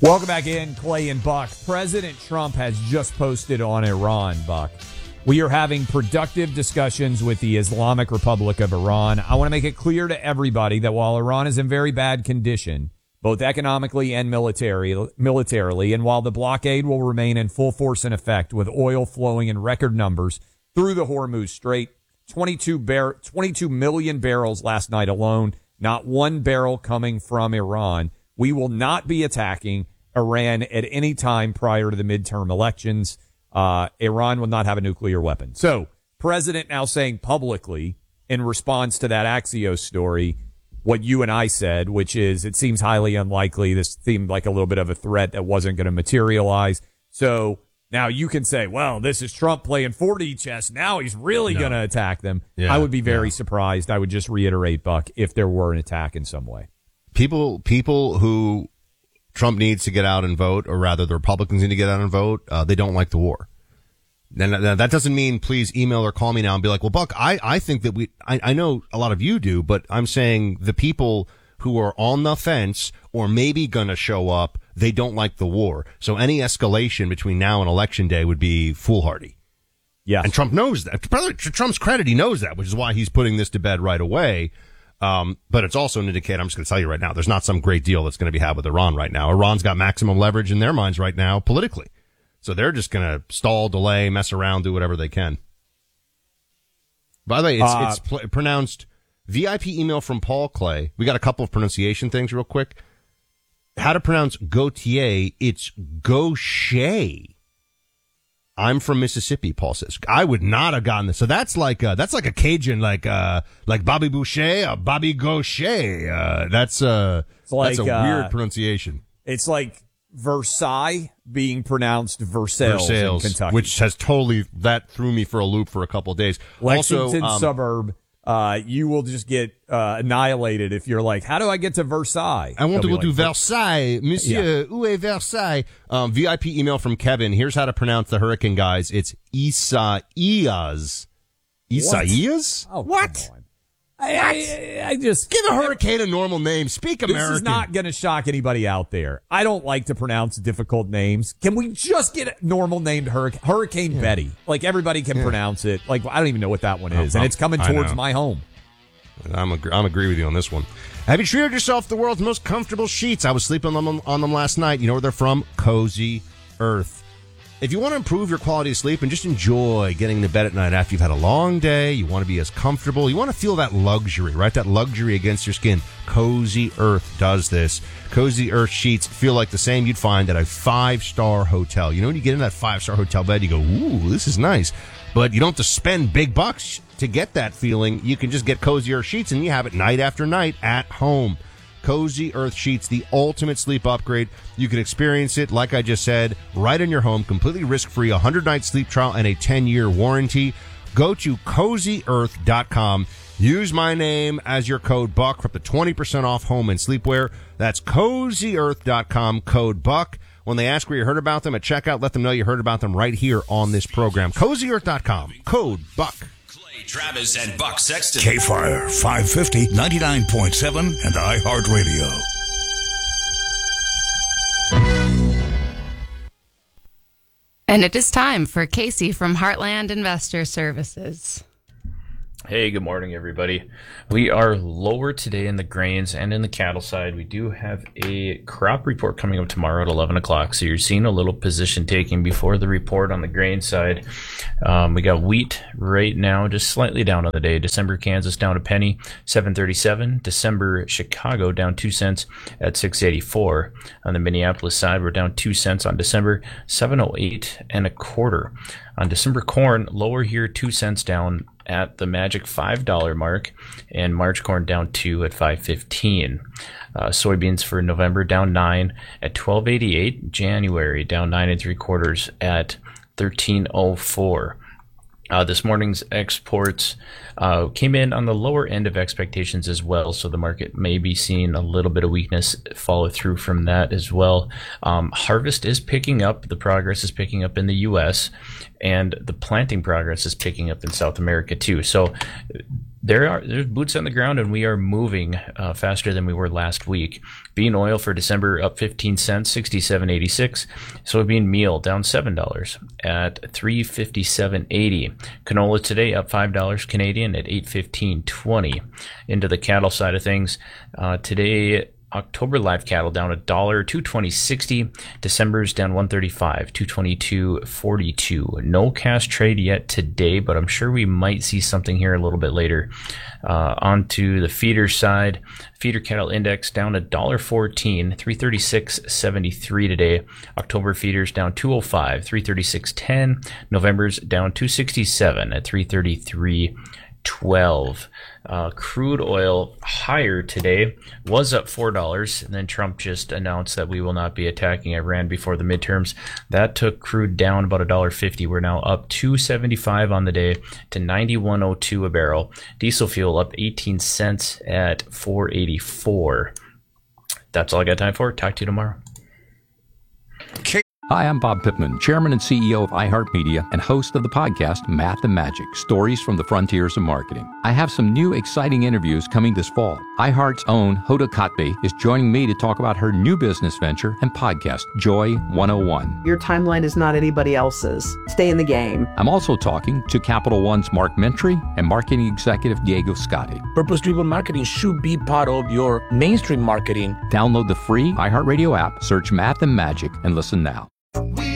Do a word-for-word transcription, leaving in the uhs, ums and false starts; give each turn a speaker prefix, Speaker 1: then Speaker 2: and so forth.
Speaker 1: Welcome back in, Clay and Buck. President Trump has just posted on Iran, Buck. We are having productive discussions with the Islamic Republic of Iran. I want to make it clear to everybody that while Iran is in very bad condition, both economically and military, militarily, and while the blockade will remain in full force and effect with oil flowing in record numbers through the Hormuz Strait, twenty-two, bar- twenty-two million barrels last night alone, not one barrel coming from Iran. We will not be attacking Iran at any time prior to the midterm elections. Uh, Iran will not have a nuclear weapon. So, President now saying publicly in response to that Axios story what you and I said, which is it seems highly unlikely. This seemed like a little bit of a threat that wasn't going to materialize. So now you can say, well, this is Trump playing four D chess. Now he's really no. going to attack them. Yeah, I would be very yeah. surprised. I would just reiterate, Buck, if there were an attack in some way.
Speaker 2: People, people who Trump needs to get out and vote, or rather the Republicans need to get out and vote, uh, they don't like the war. And that doesn't mean please email or call me now and be like, well, Buck, I, I think that we, I, I know a lot of you do, but I'm saying the people who are on the fence or maybe going to show up, they don't like the war. So any escalation between now and election day would be foolhardy.
Speaker 1: Yeah.
Speaker 2: And Trump knows that. To Trump's credit, he knows that, which is why he's putting this to bed right away. Um, but it's also an indicator, I'm just going to tell you right now, there's not some great deal that's going to be had with Iran right now. Iran's got maximum leverage in their minds right now politically. So they're just going to stall, delay, mess around, do whatever they can. By the way, it's, uh, it's pl- pronounced V I P email from Paul Clay. We got a couple of pronunciation things real quick. How to pronounce Gautier? It's Gaucher. I'm from Mississippi, Paul says. I would not have gotten this. So that's like uh that's like a Cajun, like uh like Bobby Boucher or Bobby Gaucher. Uh, that's uh like, that's a uh, weird pronunciation.
Speaker 1: It's like Versailles being pronounced Versailles, Versailles in Kentucky,
Speaker 2: which has totally that threw me for a loop for a couple of days.
Speaker 1: Lexington
Speaker 2: also, um,
Speaker 1: suburb. Uh, you will just get uh, annihilated if you're like, how do I get to Versailles?
Speaker 2: I want
Speaker 1: They'll
Speaker 2: to go
Speaker 1: like,
Speaker 2: to Versailles. Monsieur, yeah. Où est Versailles? Um, V I P email from Kevin. Here's how to pronounce the hurricane, guys. It's Isaias. Isaias?
Speaker 1: Oh,
Speaker 2: what?
Speaker 1: Come on. I, I, I just
Speaker 2: give a hurricane a normal name. Speak American.
Speaker 1: This is not going to shock anybody out there. I don't like to pronounce difficult names. Can we just get a normal named hurricane? Hurricane yeah. Betty. Like everybody can yeah. pronounce it. Like I don't even know what that one is, I'm, and it's coming towards my home.
Speaker 2: I'm agree, I'm agree with you on this one. Have you treated yourself to the world's most comfortable sheets? I was sleeping on them on them last night. You know where they're from? Cozy Earth. If you want to improve your quality of sleep and just enjoy getting into bed at night after you've had a long day, you want to be as comfortable, you want to feel that luxury, right? That luxury against your skin. Cozy Earth does this. Cozy Earth sheets feel like the same you'd find at a five-star hotel. You know, when you get in that five-star hotel bed, you go, ooh, this is nice. But you don't have to spend big bucks to get that feeling. You can just get Cozy Earth sheets and you have it night after night at home. Cozy Earth Sheets, the ultimate sleep upgrade. You can experience it, like I just said, right in your home, completely risk-free, a hundred-night sleep trial and a ten-year warranty. Go to cozy earth dot com. Use my name as your code BUCK for up to twenty percent off home and sleepwear. That's cozy earth dot com, code BUCK. When they ask where you heard about them at checkout, let them know you heard about them right here on this program. cozy earth dot com, code BUCK.
Speaker 3: Travis and Buck Sexton.
Speaker 4: K-Fire five fifty, ninety-nine point seven, and iHeartRadio.
Speaker 5: And it is time for Casey from Heartland Investor Services.
Speaker 6: Hey, good morning, everybody. We are lower today in the grains and in the cattle side. We do have a crop report coming up tomorrow at eleven o'clock, so you're seeing a little position taking before the report on the grain side. Um, we got wheat right now just slightly down on the day. December Kansas down a penny, seven thirty-seven. December Chicago down two cents at six eighty-four. On the Minneapolis side, we're down two cents on December, seven oh eight and a quarter. On December corn, lower here, two cents down at the magic five dollar mark, and March corn down two at five fifteen. Uh, soybeans for November down nine at twelve eighty-eight. January down nine and three quarters at thirteen oh four. Uh, this morning's exports uh, came in on the lower end of expectations as well, so the market may be seeing a little bit of weakness follow through from that as well. Um, harvest is picking up. The progress is picking up in the U S, and the planting progress is picking up in South America too. So There are there's boots on the ground, and we are moving uh, faster than we were last week. Bean oil for December up fifteen cents, sixty-seven eighty-six. Soybean meal down seven dollars at three fifty-seven eighty. Canola today up five dollars Canadian at eight fifteen twenty. Into the cattle side of things, uh, today October live cattle down a dollar, two twenty sixty. December's down one thirty-five, two twenty-two forty-two. No cash trade yet today, but I'm sure we might see something here a little bit later. Uh, on to the feeder side, feeder cattle index down a dollar fourteen, three thirty-six seventy-three today. October feeders down two oh five, three thirty-six ten. November's down two sixty-seven at three thirty-three twelve. Uh, crude oil higher today, was up four dollars, and then Trump just announced that we will not be attacking Iran before the midterms. That took crude down about a dollar fifty. We're now up two seventy-five on the day to ninety-one oh two a barrel. Diesel fuel up eighteen cents at four eighty-four. That's all I got time for. Talk to you tomorrow.
Speaker 7: Hi, I'm Bob Pittman, Chairman and C E O of iHeartMedia and host of the podcast Math and Magic, Stories from the Frontiers of Marketing. I have some new exciting interviews coming this fall. iHeart's own Hoda Kotb is joining me to talk about her new business venture and podcast, Joy one oh one.
Speaker 8: Your timeline is not anybody else's. Stay in the game.
Speaker 7: I'm also talking to Capital One's Mark Mentry and marketing executive Diego Scotti.
Speaker 9: Purpose-driven marketing should be part of your mainstream marketing.
Speaker 7: Download the free iHeartRadio app, search Math and Magic, and listen now.